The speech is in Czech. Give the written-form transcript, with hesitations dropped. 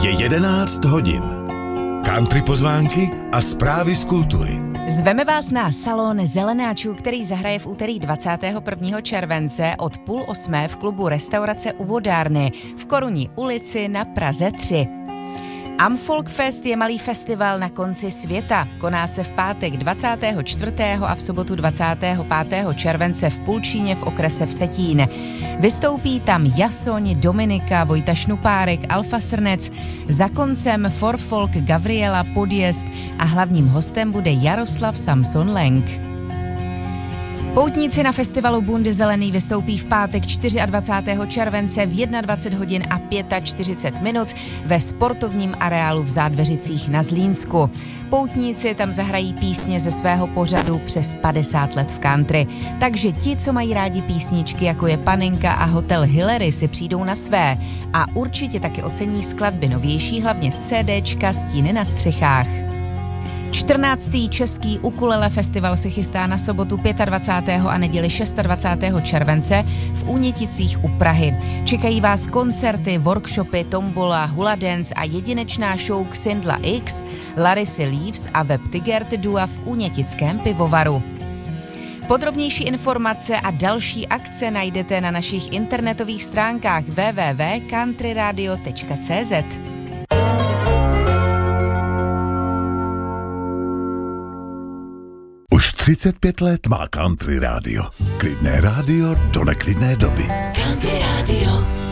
Je 11 hodin. Country pozvánky a zprávy z kultury. Zveme vás na salon zelenáčů, který zahraje v úterý 21. července od 7:30 v klubu Restaurace u Vodárny v Korunní ulici na Praze 3. Amfolk Fest je malý festival na konci světa. Koná se v pátek 24. a v sobotu 25. července v Pulčíně v okrese Vsetín. Vystoupí tam Jasoň, Dominika, Vojta Šnupárek, Alfa Srnec, za koncem Forfolk, Gavriela, Podjezd a hlavním hostem bude Jaroslav Samson Lenk. Poutníci na festivalu Bundy Zelený vystoupí v pátek 24. července v 21 hodin a 45 minut ve sportovním areálu v Zádveřicích na Zlínsku. Poutníci tam zahrají písně ze svého pořadu přes 50 let v country. Takže ti, co mají rádi písničky, jako je Panenka a Hotel Hillary, si přijdou na své. A určitě taky ocení skladby novější, hlavně z CDčka Stíny na střechách. 14. český ukulele festival se chystá na sobotu 25. a neděli 26. července v Úněticích u Prahy. Čekají vás koncerty, workshopy, tombola, hula dance a jedinečná show Xindla X, Larisy Leaves a Web Tigert Dua v Únětickém pivovaru. Podrobnější informace a další akce najdete na našich internetových stránkách www.countryradio.cz. Už 35 let má Country Radio. Klidné rádio do neklidné doby. Country Radio.